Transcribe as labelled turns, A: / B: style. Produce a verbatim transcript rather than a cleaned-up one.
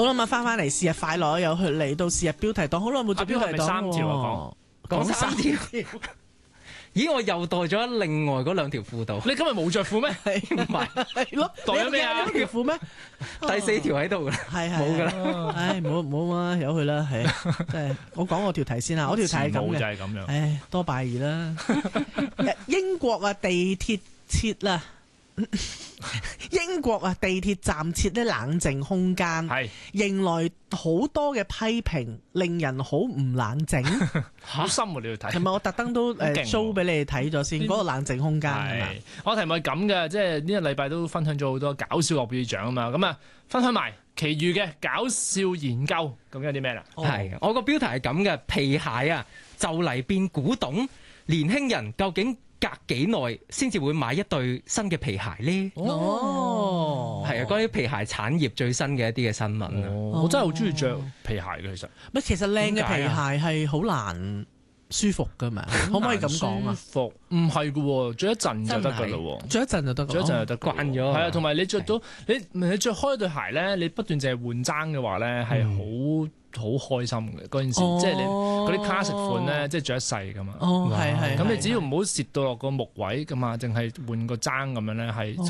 A: 好啦，咁翻翻嚟是日快樂，又去嚟到是日標題黨，好耐冇做標題黨
B: 三條啊
A: 講
C: 講三條。咦，我又袋咗另外嗰兩條褲度。
B: 你今日冇着褲咩？
A: 係
C: 唔係
A: 係咯，
B: 袋咗咩啊
A: 你有條褲咩？
C: 第四條喺度㗎啦，
A: 係係
C: 冇㗎啦。
A: 唉，唔好唔好啊，由佢啦，係真係。我講我條題先啦，我條題係咁
B: 冇就
A: 嘅。
B: 係咁樣。
A: 唉，多拜二啦。英國啊，地鐵設啦。英國啊，地鐵站設啲冷靜空間，
B: 係
A: 迎來好多嘅批評，令人好唔冷靜。
B: 好深喎，你要睇。
A: 係咪我特登都誒
B: 勁喎
A: show 俾你哋睇咗先？嗰個冷靜空間係嘛
B: 係，我題目係咁嘅，即係呢個禮拜都分享咗好多搞笑諾貝爾獎啊嘛，咁啊分享埋其餘嘅搞笑研究，咁有啲咩啦？
C: 係，我個標題係咁嘅，皮鞋啊就嚟變古董，年輕人究竟隔幾耐先至會買一對新嘅皮鞋呢？
A: 哦，
C: 係啊，關於皮鞋產業最新嘅一啲嘅新聞啊。
B: 我真係好中意着皮鞋嘅，其實
A: 乜其實靚嘅皮
C: 點解啊
A: 鞋係好難舒服噶嘛？可唔可以咁講啊？
B: 舒服唔係嘅喎，着一陣就得㗎啦喎。
A: 着一陣就得㗎，
B: 着一陣就得㗎喎，
C: 慣咗
B: 係啊，同埋你着到你你着開對鞋咧，你不斷淨係換踭嘅話咧，係好好開心嘅嗰件事，
A: 哦
B: 即係你嗰啲 classic 款咧，即係着一世噶嘛。
A: 哦，係係。
B: 咁你
A: 係
B: 只要唔好蝕到落個木位噶嘛，淨係換個踭咁樣咧，係
A: 哦